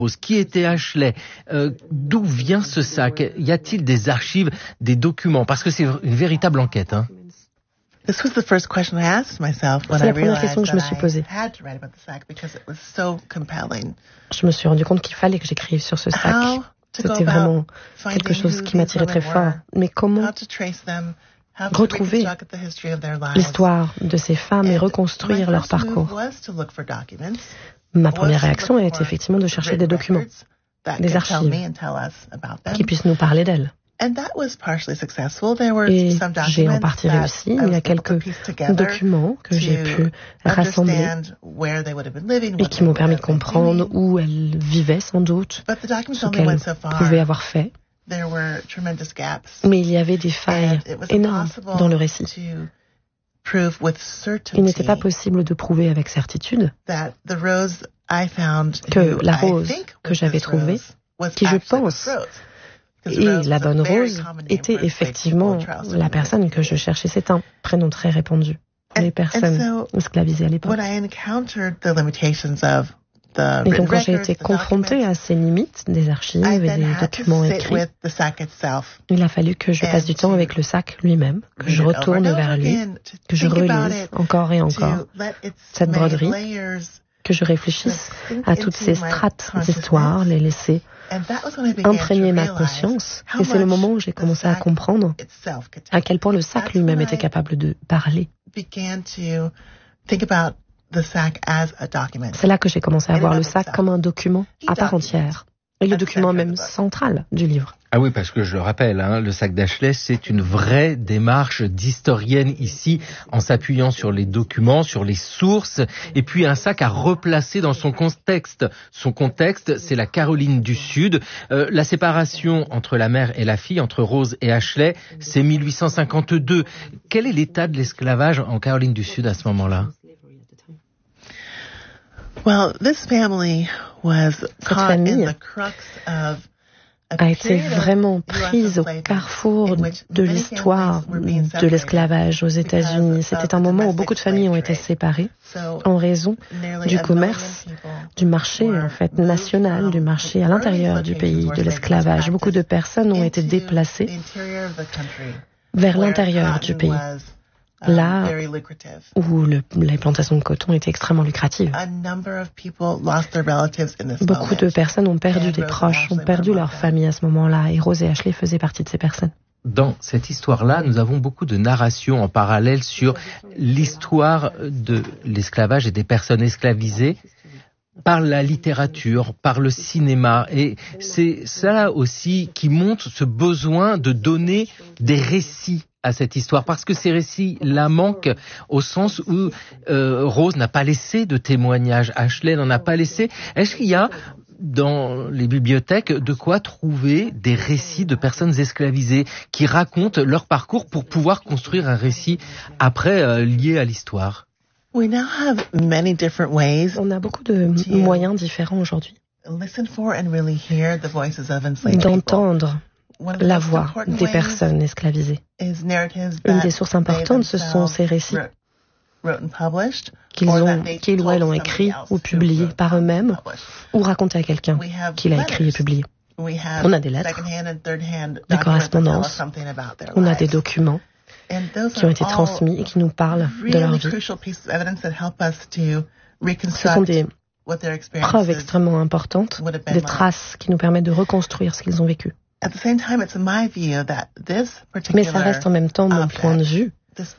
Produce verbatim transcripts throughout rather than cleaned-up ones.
Qui était Ashley? euh, D'où vient ce sac? Y a-t-il des archives, des documents? Parce que c'est une véritable enquête. Hein. This was the first question I asked myself when C'est I la première realized question que je me that suis I posée. had to write about the sack because it was so compelling. Je me suis rendu compte qu'il fallait que j'écrive sur ce sac. How to go C'était vraiment about quelque finding chose who qui these m'attirait très women fort. were, Mais comment how to trace them, how to retrouver reconstruct the history of their lives. l'histoire de ces femmes et And reconstruire my leur first move parcours? was to look for documents, Ma première was to réaction look a été for effectivement de chercher des written documents records that des could tell archives me and tell us about them. qui puissent nous parler d'elles. And that was partially successful. There were Et some j'ai en documents partie that réussi. I Il was y a able to quelques piece together documents que j'ai to pu rassembler understand where they would have been living, et what qui they m'ont would permis de have been comprendre doing. où elles vivaient sans doute, But the documents ce only qu'elles went so far. pouvaient avoir fait. There were tremendous gaps. Mais il y avait des failles And it was énormes impossible dans le récit. to prove with Il n'était pas certainty possible de prouver avec certitude that the Rose I found, que who la I rose think que was j'avais this trouvée, Rose, was qui je actually pense this Rose. Because et Rose la was a bonne very rose common name était for enslaved effectivement people in Charleston. la personne que je cherchais. C'est un prénom très répandu pour les And- and personnes so, esclavisées à l'époque. When I encountered the limitations of the Et written donc quand j'ai records, été the confrontée documents, à ces limites des archives I et then des had to documents sit écrits, with the sack itself. il a fallu que je passe and du temps to avec le sac lui-même, que je read it over retourne and over vers lui, again, to que je think about relise it, encore et encore, to let its cette many broderie, layers que je réfléchisse sink à toutes ces into my strates consciousness. d'histoire, les laisser And that was when I began to imprégner ma realize conscience. how Et c'est le much moment où j'ai the commencé à sack comprendre itself could à tell. quel point le sac That's lui-même when était I capable de parler. began to think about the sack as a document. C'est là que j'ai commencé à In voir and le of sac itself. comme un document à part entière. Et le That's document the center même of the book. central du livre. Ah oui, parce que je le rappelle, hein, le sac d'Ashley, c'est une vraie démarche d'historienne ici, en s'appuyant sur les documents, sur les sources, et puis un sac à replacer dans son contexte. Son contexte, c'est la Caroline du Sud. Euh, la séparation entre la mère et la fille, entre Rose et Ashley, c'est mille huit cent cinquante-deux. Quel est l'état de l'esclavage en Caroline du Sud à ce moment-là? Well, this family was caught in famille the crux of a été vraiment prise au carrefour de l'histoire de l'esclavage aux États-Unis. C'était un moment où beaucoup de familles ont été séparées en raison du commerce, du marché en fait national, du marché à l'intérieur du pays de l'esclavage. Beaucoup de personnes ont été déplacées vers l'intérieur du pays, là où le, les plantations de coton étaient extrêmement lucratives. Beaucoup de personnes ont perdu des proches, ont perdu leur famille à ce moment-là, et Rose et Ashley faisaient partie de ces personnes. Dans cette histoire-là, nous avons beaucoup de narrations en parallèle sur l'histoire de l'esclavage et des personnes esclavisées par la littérature, par le cinéma. Et c'est ça aussi qui montre ce besoin de donner des récits à cette histoire, parce que ces récits-là manquent au sens où euh, Rose n'a pas laissé de témoignages, Ashley n'en a pas laissé. Est-ce qu'il y a dans les bibliothèques de quoi trouver des récits de personnes esclavisées qui racontent leur parcours pour pouvoir construire un récit après euh, lié à l'histoire? We now have many different ways On a beaucoup de moyens différents aujourd'hui d'entendre la voix des personnes esclavisées. Une des sources importantes, ce sont ces récits qu'ils ont, qu'ils ou elles ont écrits ou publiés par eux-mêmes ou racontés à quelqu'un qui l'a écrit et publié. On a des lettres, des correspondances, on a des documents qui ont été transmis et qui nous parlent de leur vie. Ce sont des preuves extrêmement importantes, des traces qui nous permettent de reconstruire ce qu'ils ont vécu. Mais ça reste en même temps mon point de vue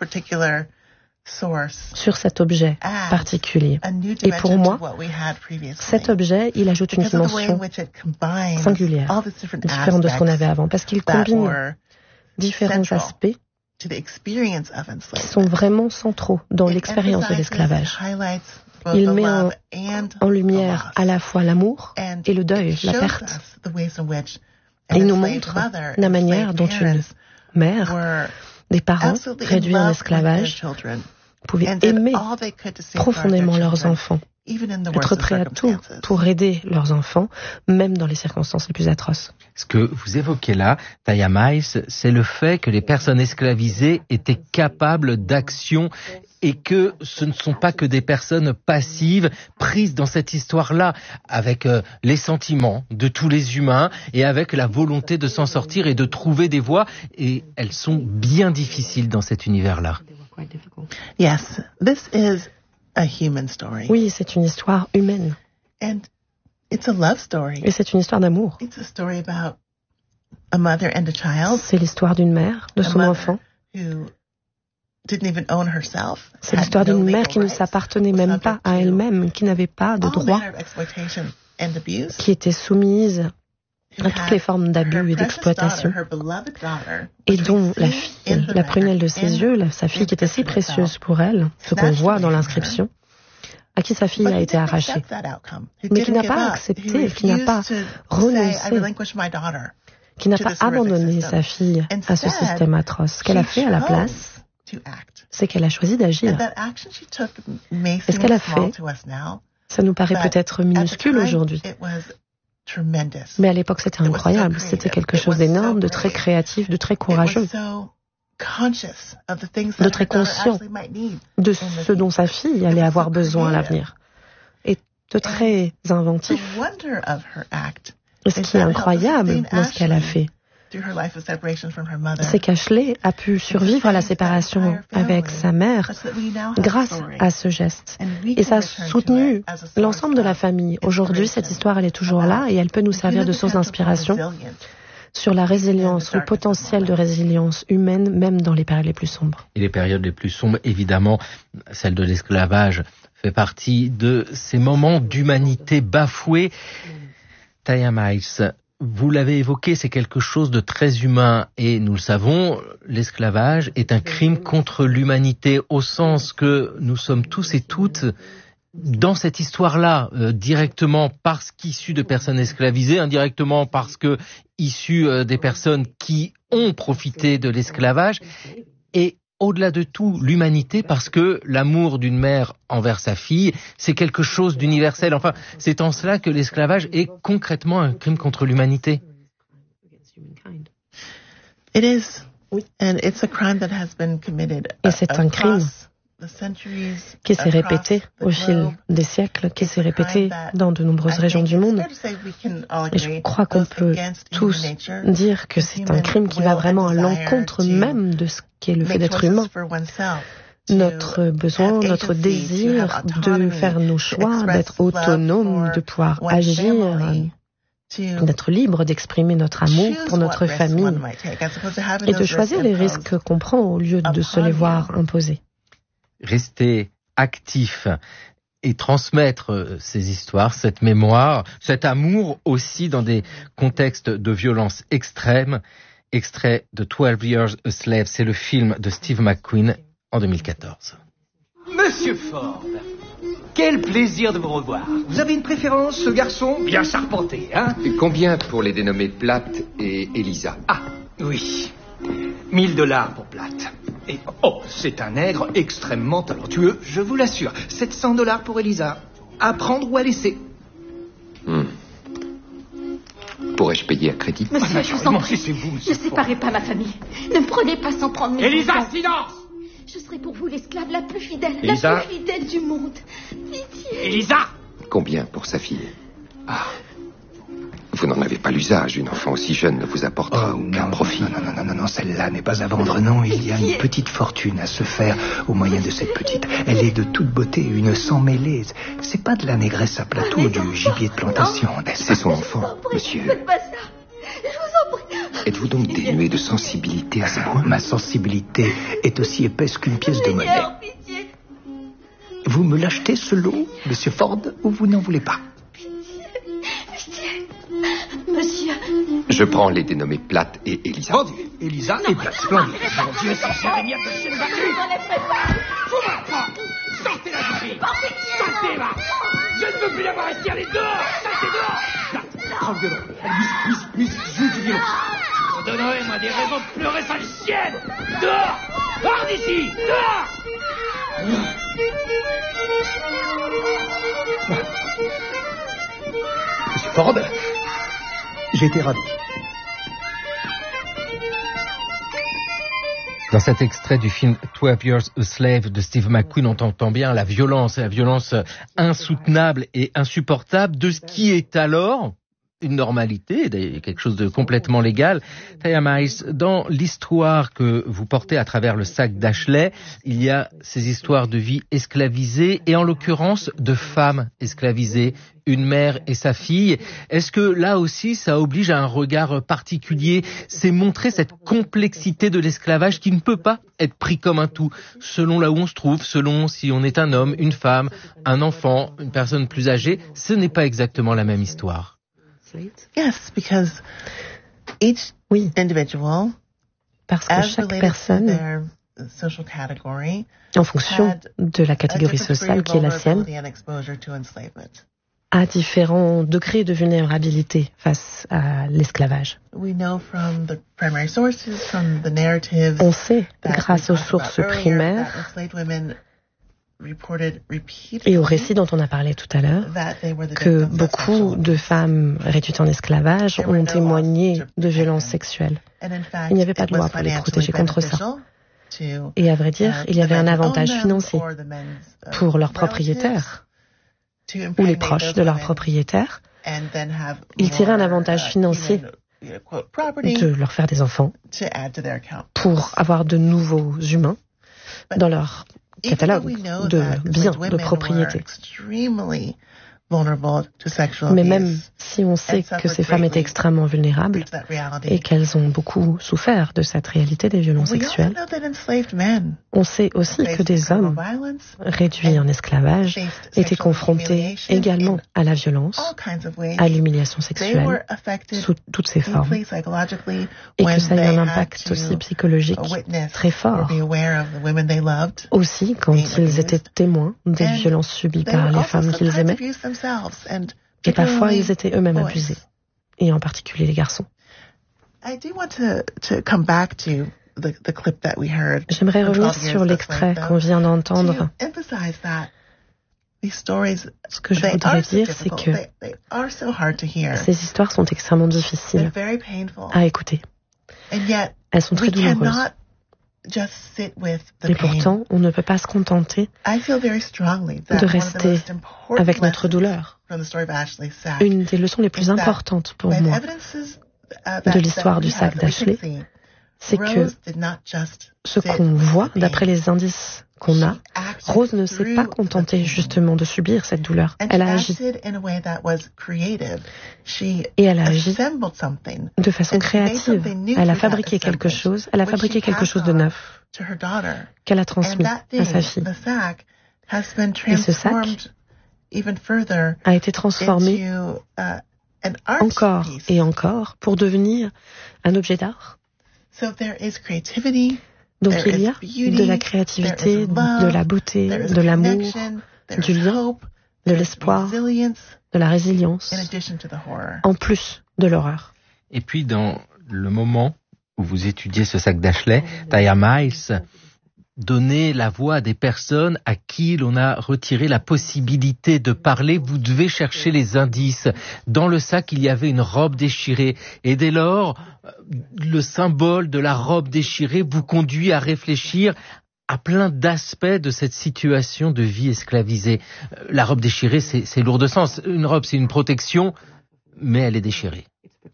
sur cet objet particulier. Et pour moi, cet objet, il ajoute une dimension singulière, différente de ce qu'on avait avant, parce qu'il combine différents aspects qui sont vraiment centraux dans l'expérience de l'esclavage. Il met en, en lumière à la fois l'amour et le deuil, la perte. Et il nous montre la manière dont une mère, des parents réduits en esclavage, pouvaient aimer profondément leurs enfants, être prêts à tout pour aider leurs enfants, même dans les circonstances les plus atroces. Ce que vous évoquez là, Taya Miles, c'est le fait que les personnes esclavisées étaient capables d'action et que ce ne sont pas que des personnes passives prises dans cette histoire-là, avec euh, les sentiments de tous les humains et avec la volonté de s'en sortir et de trouver des voies. Et elles sont bien difficiles dans cet univers-là. Yes, this is a human story. Oui, c'est une histoire humaine. And it's a love story. Et c'est une histoire d'amour. It's a story about a mother and a child. C'est l'histoire d'une mère, de son enfant. Who didn't even own herself. C'est l'histoire d'une mère qui ne s'appartenait même pas à elle-même, qui n'avait pas de droit, qui était soumise à toutes les formes d'abus et d'exploitation, et dont la fille, la prunelle de ses yeux, sa fille qui était si précieuse pour elle, ce qu'on voit dans l'inscription, à qui sa fille a été arrachée, mais qui n'a pas accepté, qui n'a pas renoncé, qui n'a pas abandonné sa fille à ce système atroce. Ce qu'elle a fait à la place, c'est qu'elle a choisi d'agir. Et ce qu'elle a fait, ça nous paraît peut-être minuscule aujourd'hui. Mais à l'époque, c'était incroyable. C'était quelque chose d'énorme, de très créatif, de très courageux, de très conscient de ce dont sa fille allait avoir besoin à l'avenir, et de très inventif. Et ce qui est incroyable dans ce qu'elle a fait, c'est qu'Ashley a pu survivre à la séparation avec sa mère grâce à ce geste. Et ça a soutenu l'ensemble de la famille. Aujourd'hui, cette histoire, elle est toujours là et elle peut nous servir de source d'inspiration sur la résilience, le potentiel de résilience humaine, même dans les périodes les plus sombres. Et les périodes les plus sombres, évidemment, celle de l'esclavage fait partie de ces moments d'humanité bafouée. Taya Miles, vous l'avez évoqué, c'est quelque chose de très humain et nous le savons, l'esclavage est un crime contre l'humanité au sens que nous sommes tous et toutes dans cette histoire-là, euh, directement parce qu'issus de personnes esclavisées, indirectement parce que issus euh, des personnes qui ont profité de l'esclavage et au-delà de tout, l'humanité, parce que l'amour d'une mère envers sa fille, c'est quelque chose d'universel. Enfin, c'est en cela que l'esclavage est concrètement un crime contre l'humanité. It is. And it's a crime that has been committed. Et c'est un crime qui s'est répété au fil des siècles, qui s'est répété dans de nombreuses régions du monde. Et je crois qu'on peut tous dire que c'est un crime qui va vraiment à l'encontre même de ce qu'est le fait d'être humain. Notre besoin, notre désir de faire nos choix, d'être autonome, de pouvoir agir, d'être libre d'exprimer notre amour pour notre famille et de choisir les risques qu'on prend au lieu de se les voir imposer. Rester actif et transmettre ces histoires, cette mémoire, cet amour aussi dans des contextes de violence extrême. Extrait de twelve years a Slave, c'est le film de Steve McQueen en deux mille quatorze. Monsieur Ford, quel plaisir de vous revoir. Vous avez une préférence, ce garçon bien charpenté, hein? Et combien pour les dénommés Platt et Elisa? Ah, oui. Mille dollars pour Platt. Et oh, c'est un nègre extrêmement talentueux, je vous l'assure. sept cents dollars pour Elisa. À prendre ou à laisser. Hmm. Pourrais-je payer à crédit? Monsieur, ah, je vous en prie, c'est vous, ne séparez pas ma famille. Ne me prenez pas sans prendre mes Elisa, enfants. silence! Je serai pour vous l'esclave la plus fidèle, Elisa. la plus fidèle du monde. Pitié. Elisa! Combien pour sa fille? Ah. Vous n'en avez pas l'usage. Une enfant aussi jeune ne vous apportera oh, aucun non, profit. Non, non, non, non, non, non, celle-là n'est pas à vendre, non. Il y a une petite fortune à se faire au moyen de cette petite. Elle est de toute beauté, une sang mêlée. C'est pas de la négresse à plateau, oh, du enfants. Gibier de plantation. C'est son enfant, monsieur. Faites pas ça. Je vous en prie. Êtes-vous donc dénué de sensibilité à ce point? Ma sensibilité est aussi épaisse qu'une pièce de monnaie. Vous me l'achetez, ce lot, monsieur Ford, ou vous n'en voulez pas? Monsieur. Je prends les dénommés Platt et Elisa. Vendu. Elisa et Platt. Splendide. Mon Dieu, c'est Jérémie de chez le Vous m'apprends. Sortez la fille. Sortez, là. Je ne veux plus la voir ici. Allez, dehors. Sortez dehors. Platt, prends le violon. Musique, musique, musique. Joue du violon. On donnerait, moi, des raisons de pleurer, sale chienne. Dehors. Hors d'ici. Dehors. Monsieur Ford, j'ai été ravi. Dans cet extrait du film twelve Years a Slave de Steve McQueen, on entend bien la violence, la violence insoutenable et insupportable de ce qui est alors une normalité, quelque chose de complètement légal. Taya Miles, dans l'histoire que vous portez à travers le sac d'Ashley, il y a ces histoires de vie esclavisée et en l'occurrence de femmes esclavisées, une mère et sa fille. Est-ce que là aussi ça oblige à un regard particulier? C'est montrer cette complexité de l'esclavage qui ne peut pas être pris comme un tout, selon là où on se trouve, selon si on est un homme, une femme, un enfant, une personne plus âgée. Ce n'est pas exactement la même histoire. Yes, because each oui. individual, parce que chaque personne, en fonction de la catégorie sociale qui est la sienne, a différents degrés de vulnérabilité face à l'esclavage. On sait, grâce aux sources primaires et aux récits dont on a parlé tout à l'heure, que beaucoup de femmes réduites en esclavage ont témoigné de violences sexuelles. Il n'y avait pas de loi pour les protéger contre ça. Et à vrai dire, il y avait un avantage financier pour leurs propriétaires ou les proches de leurs propriétaires. Ils tiraient un avantage financier de leur faire des enfants pour avoir de nouveaux humains dans leur catalogue de biens, de propriété. Mais même si on sait que ces femmes étaient extrêmement vulnérables et qu'elles ont beaucoup souffert de cette réalité des violences sexuelles, on sait aussi que des hommes réduits en esclavage étaient confrontés également à la violence, à l'humiliation sexuelle, sous toutes ses formes, et que ça a eu un impact aussi psychologique très fort, aussi quand ils étaient témoins des violences subies par les femmes qu'ils aimaient. Et parfois, ils étaient eux-mêmes abusés, et en particulier les garçons. J'aimerais revenir sur l'extrait qu'on vient d'entendre. Ce que je voudrais dire, c'est que ces histoires sont extrêmement difficiles à écouter. Elles sont très douloureuses. Et pourtant, on ne peut pas se contenter de rester avec notre douleur. Une des leçons les plus importantes pour moi de l'histoire du sac d'Ashley, c'est que ce qu'on voit, d'après les indices qu'on a, Rose ne s'est pas contentée justement de subir cette douleur. Elle a agi. Et elle a agi de façon créative. Elle a fabriqué quelque chose, elle a fabriqué quelque chose de neuf qu'elle a transmis à sa fille. Et ce sac a été transformé encore et encore pour devenir un objet d'art. Donc il y a de la créativité, de la beauté, de l'amour, du lien, de l'espoir, de la résilience, en plus de l'horreur. Et puis dans le moment où vous étudiez ce sac d'Ashley, Taya Miles, donner la voix à des personnes à qui l'on a retiré la possibilité de parler. Vous devez chercher les indices. Dans le sac, il y avait une robe déchirée. Et dès lors, le symbole de la robe déchirée vous conduit à réfléchir à plein d'aspects de cette situation de vie esclavisée. La robe déchirée, c'est, c'est lourd de sens. Une robe, c'est une protection, mais elle est déchirée.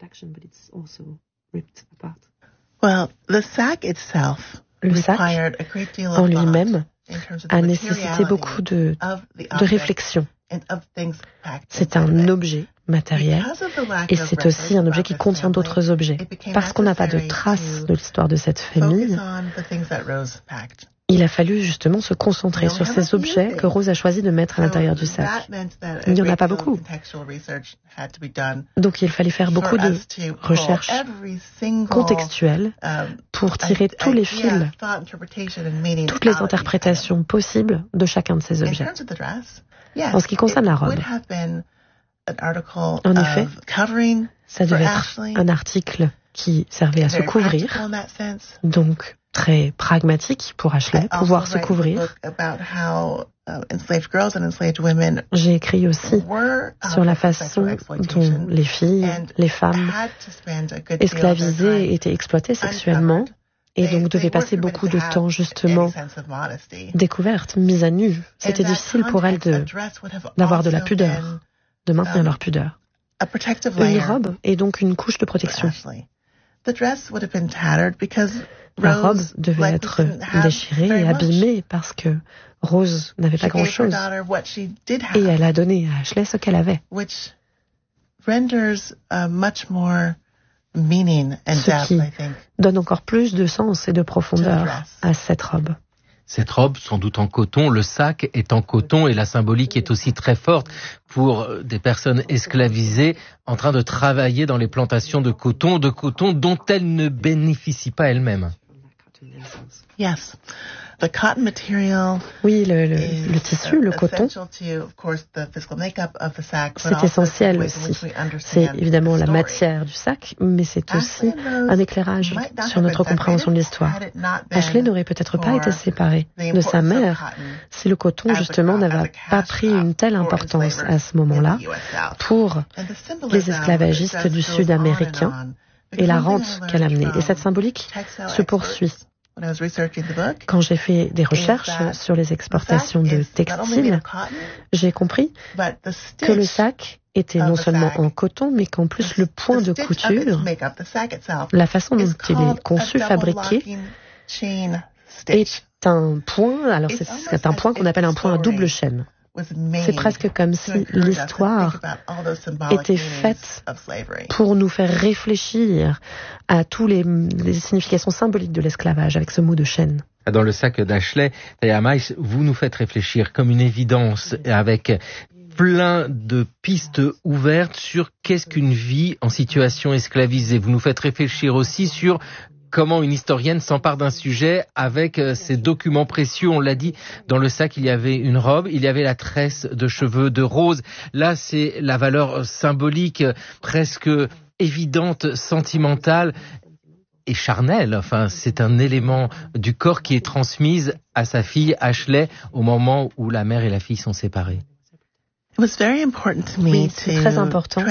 Well, the sack itself Le sac, en lui-même, a nécessité beaucoup de, de réflexion. C'est un objet matériel et c'est aussi un objet qui contient d'autres objets. Parce qu'on n'a pas de traces de l'histoire de cette famille, il a fallu justement se concentrer sur ces objets que Rose a choisi de mettre à l'intérieur du sac. Il n'y en a pas beaucoup. Donc il fallait faire beaucoup de recherches contextuelles pour tirer tous les fils, toutes les interprétations possibles de chacun de ces objets. En ce qui concerne la robe, en effet, ça devait être un article qui servait à se couvrir, donc très pragmatique pour Ashley, pouvoir se couvrir. J'ai écrit aussi sur la façon dont les filles, les femmes esclavisées étaient exploitées sexuellement et donc devaient passer beaucoup de temps justement découvertes, mises à nu. C'était difficile pour elles de, d'avoir de la pudeur, de maintenir leur pudeur. Une robe est donc une couche de protection. La robe devait être déchirée et abîmée parce que Rose n'avait pas grand-chose. Et elle a donné à Ashley ce qu'elle avait. Ce qui donne encore plus de sens et de profondeur à cette robe. Cette robe, sans doute en coton, le sac est en coton et la symbolique est aussi très forte pour des personnes esclavisées en train de travailler dans les plantations de coton, de coton dont elles ne bénéficient pas elles-mêmes. Yes. The cotton material oui, le, le, le tissu, le coton, c'est essentiel aussi. C'est évidemment la matière du sac, mais c'est aussi un éclairage sur notre compréhension de l'histoire. Ashley n'aurait peut-être pas été séparée de sa mère si le coton, justement, n'avait pas pris une telle importance à ce moment-là pour les esclavagistes du Sud américain et la rente qu'elle amenait. Et cette symbolique se poursuit. Quand j'ai fait des recherches sur les exportations de textiles, j'ai compris que le sac était non seulement en coton, mais qu'en plus le point de couture, la façon dont il est conçu, fabriqué, est un point, alors c'est un point qu'on appelle un point à double chaîne. C'est presque comme si l'histoire était faite pour nous faire réfléchir à toutes les, les significations symboliques de l'esclavage avec ce mot de chaîne. Dans le sac d'Ashley, Taya Mice, vous nous faites réfléchir comme une évidence avec plein de pistes ouvertes sur qu'est-ce qu'une vie en situation esclavisée. Vous nous faites réfléchir aussi sur comment une historienne s'empare d'un sujet avec ses documents précieux. On l'a dit, dans le sac, il y avait une robe, il y avait la tresse de cheveux de Rose. Là, c'est la valeur symbolique, presque évidente, sentimentale et charnelle. Enfin, c'est un élément du corps qui est transmise à sa fille Ashley au moment où la mère et la fille sont séparées. Oui, c'est très important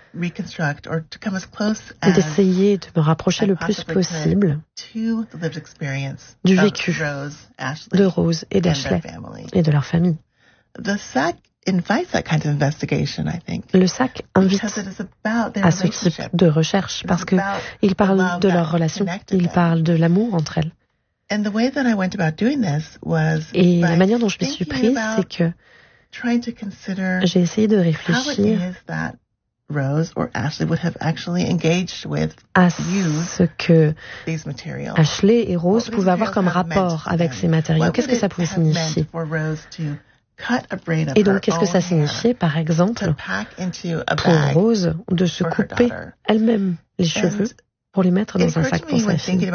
d'essayer de me rapprocher le plus possible du vécu de Rose et d'Ashley et de leur famille. Le sac invite à ce type de recherche parce qu'il parle de leur relation, il parle de l'amour entre elles. Et la manière dont je m'y suis prise, c'est que j'ai essayé de réfléchir à ce que Ashley et Rose pouvaient avoir comme rapport avec ces matériaux. Qu'est-ce que ça pouvait signifier? Et donc, qu'est-ce que ça signifiait, par exemple, pour Rose de se couper elle-même les cheveux pour les mettre dans un sac pour sa fille?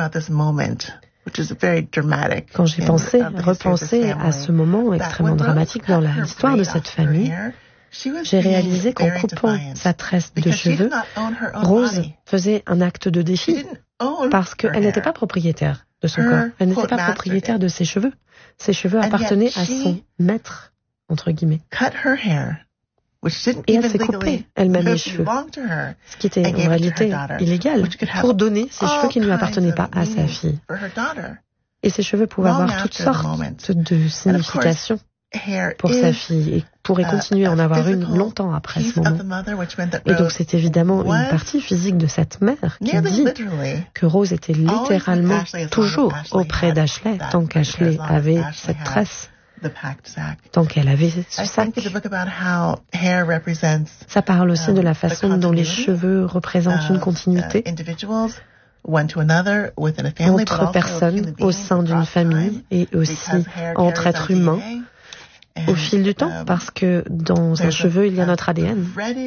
Quand j'ai pensé, repensé à ce moment extrêmement dramatique dans l'histoire de cette famille, j'ai réalisé qu'en coupant sa tresse de cheveux, Rose faisait un acte de défi parce qu'elle n'était pas propriétaire de son corps. Elle n'était pas propriétaire de ses cheveux. Ses cheveux appartenaient à son maître, entre guillemets. Et elle s'est coupée elle-même les cheveux, ce qui était en réalité illégal, pour donner ses cheveux qui ne lui appartenaient pas à sa fille. Et ces cheveux pouvaient avoir toutes sortes de significations pour sa fille et pourrait continuer à en avoir une longtemps après ce moment. Et donc c'est évidemment une partie physique de cette mère qui dit que Rose était littéralement toujours auprès d'Ashley tant qu'Ashley avait cette tresse, tant qu'elle avait ce sac. Ça parle aussi de la façon dont les cheveux représentent une continuité entre personnes au sein d'une famille et aussi entre êtres humains au fil du temps, parce que dans un cheveu, il y a notre A D N.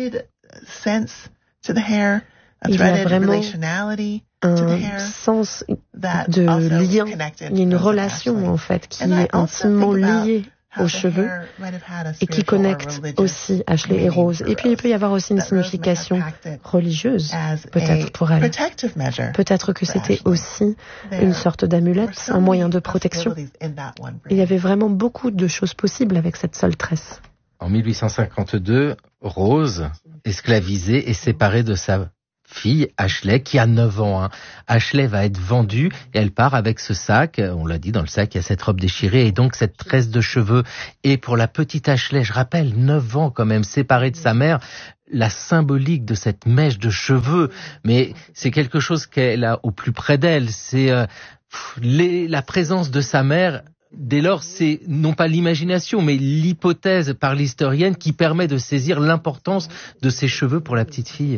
Il y a vraiment un sens de lien, il y a une relation en fait qui est intimement liée aux cheveux et qui connecte aussi Ashley et Rose. Et puis il peut y avoir aussi une signification religieuse, peut-être pour elle. Peut-être que c'était aussi une sorte d'amulette, un moyen de protection. Il y avait vraiment beaucoup de choses possibles avec cette seule tresse. En mille huit cent cinquante-deux, Rose, esclavisée, est séparée de sa fille, Ashley, qui a neuf ans. Hein. Ashley va être vendue et elle part avec ce sac. On l'a dit, dans le sac, il y a cette robe déchirée et donc cette tresse de cheveux. Et pour la petite Ashley, je rappelle, neuf ans quand même, séparée de sa mère, la symbolique de cette mèche de cheveux, mais c'est quelque chose qu'elle a au plus près d'elle. C'est euh, les, la présence de sa mère. Dès lors, c'est non pas l'imagination, mais l'hypothèse par l'historienne qui permet de saisir l'importance de ses cheveux pour la petite fille.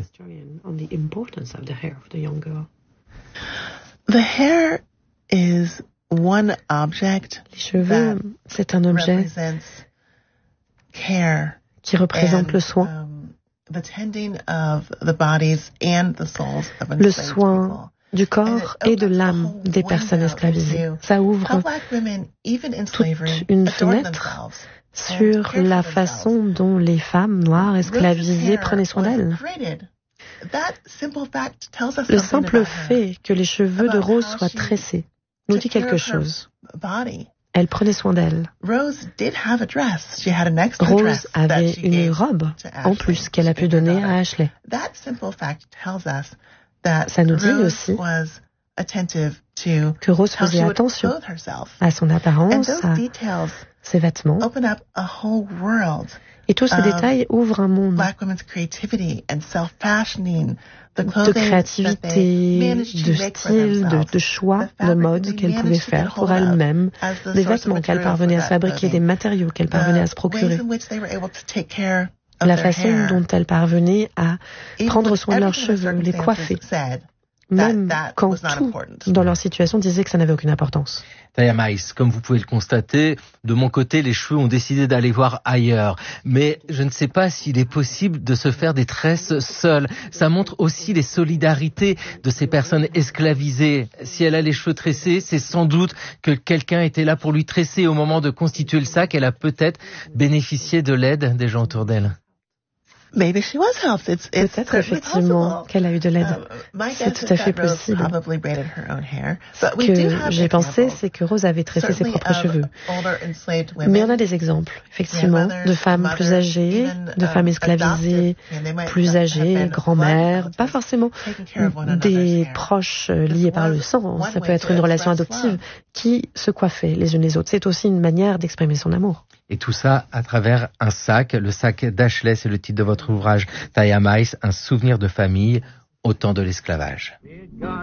The hair is one object. Les cheveux, c'est un objet care qui représente le soin. Um, the tending of the bodies and the souls of le soin du corps et de l'âme des personnes esclavisées. Ça ouvre toute une fenêtre sur la façon dont les femmes noires esclavisées prenaient soin d'elles. Le simple fait que les cheveux de Rose soient tressés nous dit quelque chose. Elle prenait soin d'elle. Rose avait une robe en plus qu'elle a pu donner à Ashley. Ça nous dit aussi que Rose faisait attention à son apparence, à ses vêtements. Et tous ces détails ouvrent un monde de créativité, de style, de, de choix, de mode qu'elle pouvait faire pour elle-même, des vêtements qu'elle parvenait à se fabriquer, des matériaux qu'elle parvenait à se procurer, la façon dont elle parvenait à prendre soin de leurs cheveux, les coiffer, même quand tout dans leur situation disait que ça n'avait aucune importance. Taya Mice, comme vous pouvez le constater, de mon côté, les cheveux ont décidé d'aller voir ailleurs. Mais je ne sais pas s'il est possible de se faire des tresses seules. Ça montre aussi les solidarités de ces personnes esclavisées. Si elle a les cheveux tressés, c'est sans doute que quelqu'un était là pour lui tresser au moment de constituer le sac. Elle a peut-être bénéficié de l'aide des gens autour d'elle. Maybe she was helped. It's, it's Peut-être effectivement qu'elle a eu de l'aide. Uh, c'est tout à fait possible. Ce que j'ai pensé, c'est que Rose avait tressé ses propres cheveux. Mais on a des exemples, effectivement, de femmes plus âgées, de femmes esclavisées, plus âgées, grand-mères, pas forcément des proches liés par le sang. Ça peut être une relation adoptive qui se coiffaient les unes les autres. C'est aussi une manière d'exprimer son amour. Et tout ça à travers un sac. Le sac d'Ashley, c'est le titre de votre ouvrage, Taya Mice, un souvenir de famille au temps de l'esclavage.